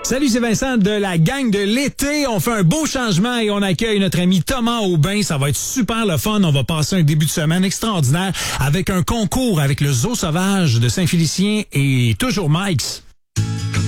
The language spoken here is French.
Salut, c'est Vincent de la gang de l'été. On fait un beau changement et on accueille notre ami Thomas Aubin. Ça va être super le fun. On va passer un début de semaine extraordinaire avec un concours avec le Zoo Sauvage de Saint-Félicien et toujours Mike's.